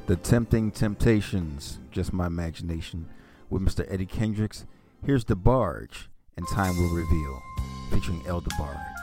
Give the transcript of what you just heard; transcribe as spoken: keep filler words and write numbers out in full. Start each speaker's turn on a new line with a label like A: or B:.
A: The Tempting Temptations, just my imagination, with Mister Eddie Kendricks. Here's The Barge, and Time Will Reveal, featuring El DeBarge.